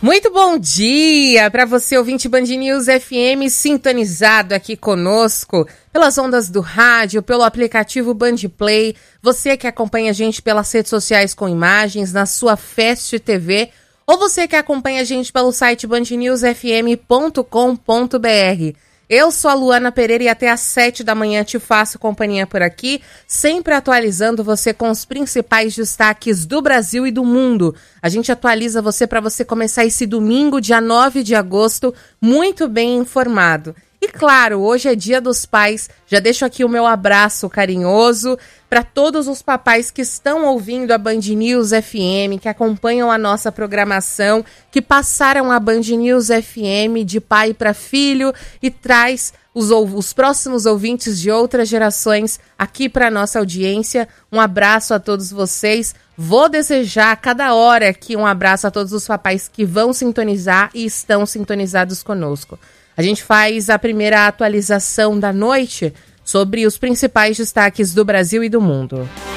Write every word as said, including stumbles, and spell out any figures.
Muito bom dia para você, ouvinte Band News F M, sintonizado aqui conosco pelas ondas do rádio, pelo aplicativo Band Play. Você que acompanha a gente pelas redes sociais com imagens, na sua Fest T V, ou você que acompanha a gente pelo site band news f m ponto com ponto b r. Eu sou a Luana Pereira e até às sete da manhã te faço companhia por aqui, sempre atualizando você com os principais destaques do Brasil e do mundo. A gente atualiza você para você começar esse domingo, dia nove de agosto, muito bem informado. E claro, hoje é Dia dos Pais, já deixo aqui o meu abraço carinhoso para todos os papais que estão ouvindo a Band News F M, que acompanham a nossa programação, que passaram a Band News F M de pai para filho e traz os, os próximos ouvintes de outras gerações aqui para a nossa audiência. Um abraço a todos vocês. Vou desejar a cada hora aqui um abraço a todos os papais que vão sintonizar e estão sintonizados conosco. A gente faz a primeira atualização da noite sobre os principais destaques do Brasil e do mundo.